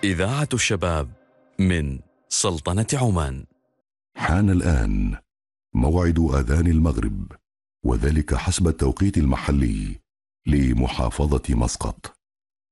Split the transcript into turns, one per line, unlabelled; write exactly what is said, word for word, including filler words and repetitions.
إذاعة الشباب من سلطنة عمان.
حان الآن موعد آذان المغرب، وذلك حسب التوقيت المحلي لمحافظة مسقط.